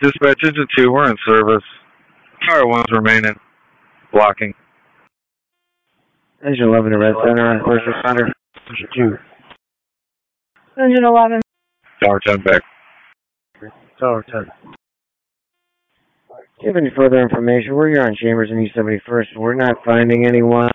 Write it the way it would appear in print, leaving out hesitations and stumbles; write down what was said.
Dispatch Engine 2, we're in service. Tower 1's remaining. Blocking. Engine 11 to Red Center on first responder. Engine 2. Engine 11. Tower 10 back. Tower 10. Give any further information, we're here on Chambers and East 71st. We're not finding anyone